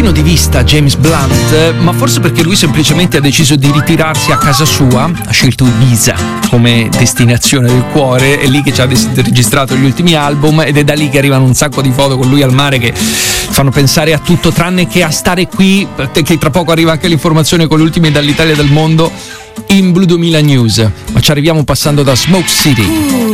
pochino di vista James Blunt, ma forse perché lui semplicemente ha deciso di ritirarsi a casa sua, ha scelto Ibiza come destinazione del cuore, è lì che ci ha registrato gli ultimi album ed è da lì che arrivano un sacco di foto con lui al mare che fanno pensare a tutto tranne che a stare qui, che tra poco arriva anche l'informazione con le ultime dall'Italia e dal mondo in Blu 2000 News, ma ci arriviamo passando da Smoke City.